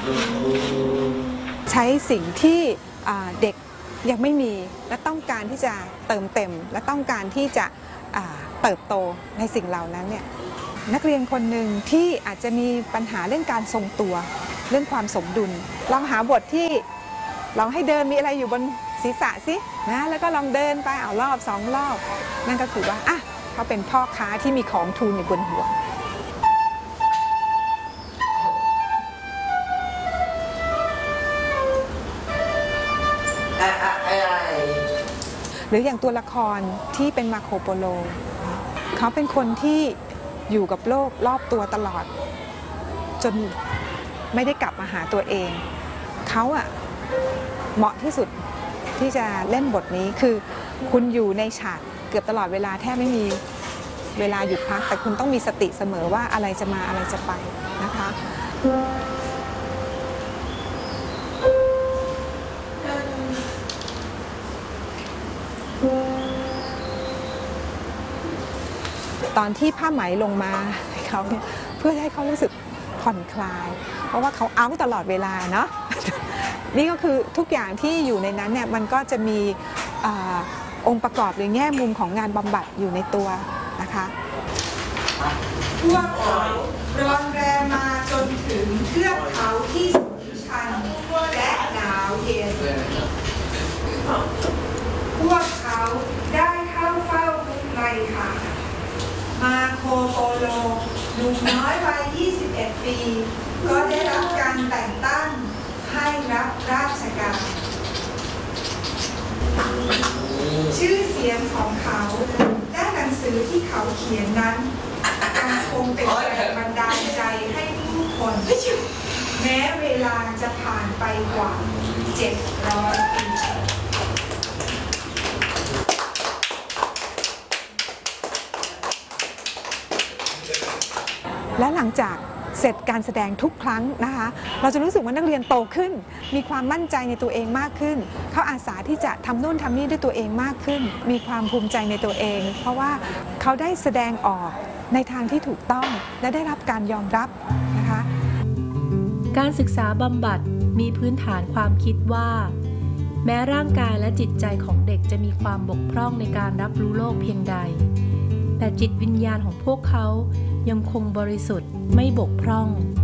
ใช้สิ่งที่เด็กยังไม่มีและต้องการที่จะเติมเต็มและต้องการที่จะเติบโตในสิ่งเหล่านั้นเนี่ยนักเรียนคนหนึ่งที่อาจจะมีปัญหาเรื่องการทรงตัวเรื่องความสมดุลลองหาบทที่ลองให้เดินมีอะไรอยู่บนศีรษะสินะแล้วก็ลองเดินไปรอบ2 รอบนั่นก็คือว่าเขาเป็นพ่อค้าที่มีของทูลอยู่บนหัวหรืออย่างตัวละครที่เป็นมาโคโปโลเขาเป็นคนที่อยู่กับโลกรอบตัวตลอดจนไม่ได้กลับมาหาตัวเองเขาเหมาะที่สุดที่จะเล่นบทนี้คือคุณอยู่ในฉากเกือบตลอดเวลาแทบไม่มีเวลาหยุดพักแต่คุณต้องมีสติเสมอว่าอะไรจะมาอะไรจะไปนะคะตอนที่ผ้าไหมลงมาให้เขาเนี่ยเพื่อให้เขารู้สึกผ่อนคลายเพราะว่าเขาเอาตลอดเวลาเนาะนี่ก็คือทุกอย่างที่อยู่ในนั้นเนี่ยมันก็จะมีองค์ประกอบหรือแง่มุมของงานบำบัดอยู่ในตัวนะคะพวกเขาร้อนแรงมาจนถึงเทือกเขาที่สูงชันและหนาวเย็นพวกเขาได้เข้าเฝ้าทุกไรค่ะมาโคโปโลหนุ่มน้อยวัย 21 ปีก็ได้รับการแต่งตั้งให้รับราชการชื่อเสียงของเขาและหนังสือที่เขาเขียนนั้นยังคงเป็นแรงบันดาลใจให้ผู้คนแม้เวลาจะผ่านไปกว่า 700 ปีและหลังจากเสร็จการแสดงทุกครั้งนะคะเราจะรู้สึกว่านักเรียนโตขึ้นมีความมั่นใจในตัวเองมากขึ้นเขาอาสาที่จะทำโน่นทำนี่ด้วยตัวเองมากขึ้นมีความภูมิใจในตัวเองเพราะว่าเขาได้แสดงออกในทางที่ถูกต้องและได้รับการยอมรับนะคะการศึกษาบำบัดมีพื้นฐานความคิดว่าแม้ร่างกายและจิตใจของเด็กจะมีความบกพร่องในการรับรู้โลกเพียงใดแต่จิตวิญญาณของพวกเขายังคงบริสุทธิ์ไม่บกพร่อง